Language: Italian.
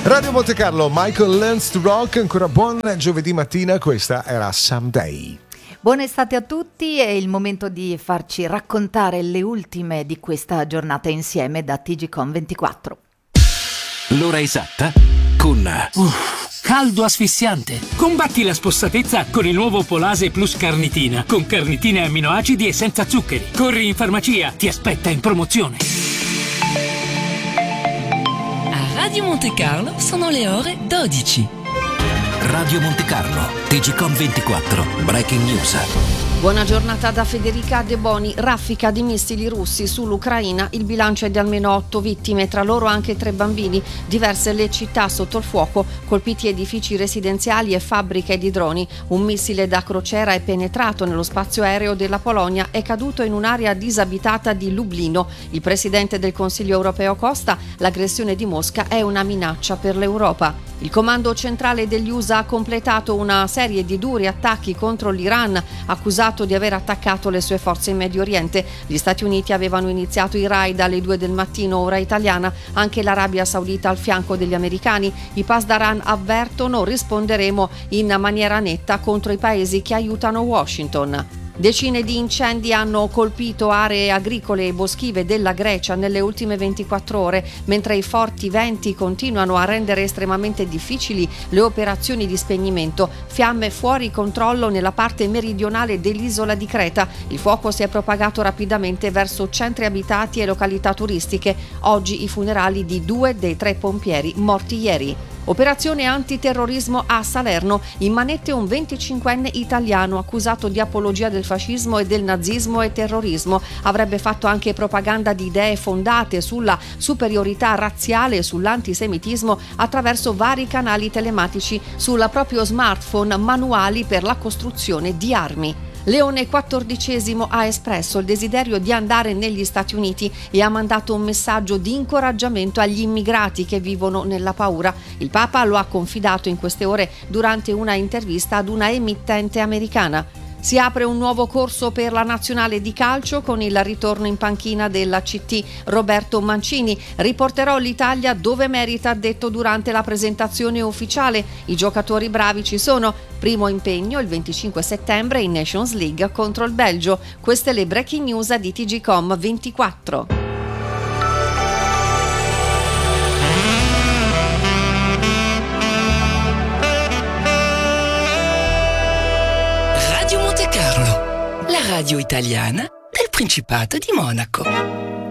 Radio Monte Carlo, Michael Learns to Rock, ancora buon giovedì mattina, questa era Someday. Buona estate a tutti, è il momento di farci raccontare le ultime di questa giornata insieme da TGcom 24. L'ora esatta con... caldo asfissiante. Combatti la spossatezza con il nuovo Polase Plus Carnitina, con carnitine e amminoacidi e senza zuccheri. Corri in farmacia, ti aspetta in promozione. A Radio Monte Carlo sono le ore 12. Radio Monte Carlo, TGcom 24, Breaking News. Buona giornata da Federica De Boni. Raffica di missili russi sull'Ucraina. Il bilancio è di almeno 8 vittime, tra loro anche 3 bambini. Diverse le città sotto il fuoco, colpiti edifici residenziali e fabbriche di droni. Un missile da crociera è penetrato nello spazio aereo della Polonia, è caduto in un'area disabitata di Lublino. Il presidente del Consiglio europeo Costa: l'aggressione di Mosca è una minaccia per l'Europa. Il comando centrale degli USA ha completato una serie di duri attacchi contro l'Iran, accusato di aver attaccato le sue forze in Medio Oriente. Gli Stati Uniti avevano iniziato i raid alle 2 del mattino ora italiana, anche l'Arabia Saudita al fianco degli americani. I Pasdaran avvertono: risponderemo in maniera netta contro i paesi che aiutano Washington. Decine di incendi hanno colpito aree agricole e boschive della Grecia nelle ultime 24 ore, mentre i forti venti continuano a rendere estremamente difficili le operazioni di spegnimento. Fiamme fuori controllo nella parte meridionale dell'isola di Creta. Il fuoco si è propagato rapidamente verso centri abitati e località turistiche. Oggi i funerali di 2 dei 3 pompieri morti ieri. Operazione antiterrorismo a Salerno. In manette un 25enne italiano accusato di apologia del fascismo e del nazismo e terrorismo. Avrebbe fatto anche propaganda di idee fondate sulla superiorità razziale e sull'antisemitismo attraverso vari canali telematici, sul proprio smartphone manuali per la costruzione di armi. Leone XIV ha espresso il desiderio di andare negli Stati Uniti e ha mandato un messaggio di incoraggiamento agli immigrati che vivono nella paura. Il Papa lo ha confidato in queste ore durante una intervista ad una emittente americana. Si apre un nuovo corso per la nazionale di calcio con il ritorno in panchina della CT Roberto Mancini. Riporterò l'Italia dove merita, ha detto durante la presentazione ufficiale. I giocatori bravi ci sono. Primo impegno il 25 settembre in Nations League contro il Belgio. Queste le breaking news di TGcom 24. Radio Monte Carlo, la radio italiana del Principato di Monaco.